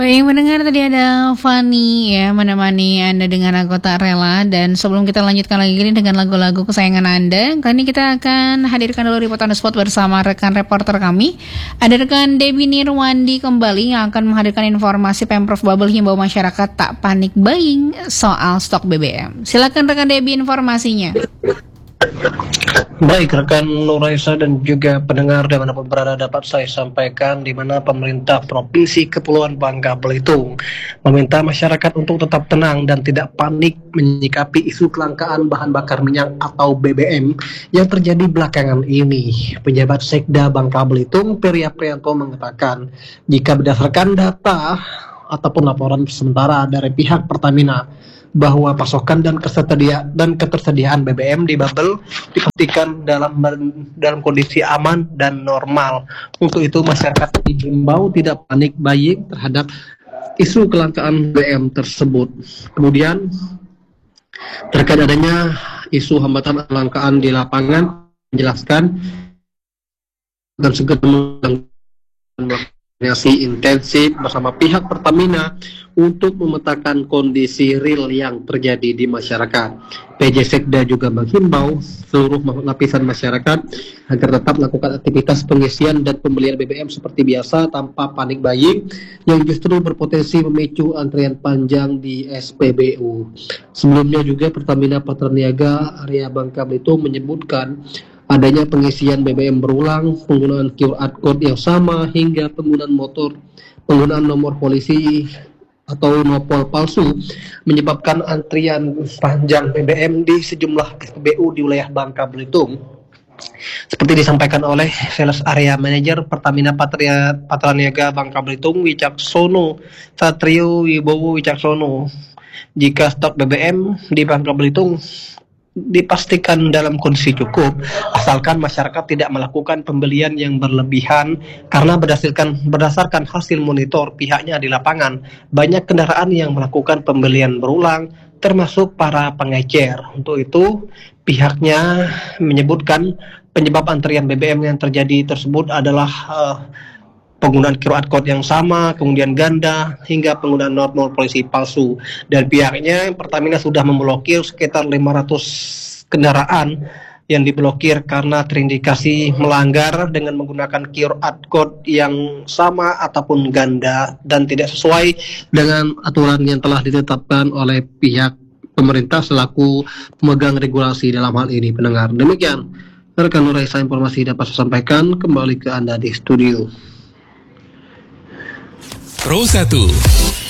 Baik, mendengar tadi ada Fani ya, menemani Anda dengan Aku Tak Rela. Dan sebelum kita lanjutkan lagi ini dengan lagu-lagu kesayangan Anda, kali ini kita akan hadirkan dulu Report on the Spot bersama rekan reporter kami. Ada rekan Debbie Nirwandi kembali yang akan menghadirkan informasi Pemprov Bubble himbau masyarakat tak panik buying soal stok BBM. Silakan rekan Debbie informasinya. Baik, rekan Nuraisa dan juga pendengar dimanapun berada, dapat saya sampaikan di mana pemerintah Provinsi Kepulauan Bangka Belitung meminta masyarakat untuk tetap tenang dan tidak panik menyikapi isu kelangkaan bahan bakar minyak atau BBM yang terjadi belakangan ini. Pejabat Sekda Bangka Belitung, Peri Aprianto, mengatakan jika berdasarkan data ataupun laporan sementara dari pihak Pertamina bahwa pasokan dan ketersediaan BBM di Babel dipastikan dalam kondisi aman dan normal. Untuk itu masyarakat dihimbau tidak panik buying terhadap isu kelangkaan BBM tersebut. Kemudian terkait adanya isu hambatan kelangkaan di lapangan, menjelaskan dan segera koordinasi intensif bersama pihak Pertamina untuk memetakan kondisi real yang terjadi di masyarakat. PJ Sekda juga menghimbau seluruh lapisan masyarakat agar tetap melakukan aktivitas pengisian dan pembelian BBM seperti biasa tanpa panik buying yang justru berpotensi memicu antrian panjang di SPBU. Sebelumnya juga Pertamina Patraniaga Area Bangka Belitung menyebutkan adanya pengisian BBM berulang, penggunaan QR code yang sama, hingga penggunaan nomor polisi atau nopol palsu menyebabkan antrian panjang BBM di sejumlah SPBU di wilayah Bangka Belitung. Seperti disampaikan oleh Sales Area Manager Pertamina Patraniaga Bangka Belitung, Wicaksono Satrio Wibowo Wicaksono, jika stok BBM di Bangka Belitung dipastikan dalam kondisi cukup, asalkan masyarakat tidak melakukan pembelian yang berlebihan, karena berdasarkan hasil monitor pihaknya di lapangan, banyak kendaraan yang melakukan pembelian berulang, termasuk para pengecer. Untuk itu, pihaknya menyebutkan penyebab antrian BBM yang terjadi tersebut adalah penggunaan QR code yang sama, kemudian ganda, hingga penggunaan nomor polisi palsu. Dan pihaknya Pertamina sudah memblokir sekitar 500 kendaraan yang diblokir karena terindikasi melanggar dengan menggunakan QR code yang sama ataupun ganda dan tidak sesuai dengan aturan yang telah ditetapkan oleh pihak pemerintah selaku pemegang regulasi dalam hal ini, pendengar. Demikian rekan Nuraisa informasi dapat saya sampaikan, kembali ke Anda di studio. Pro 1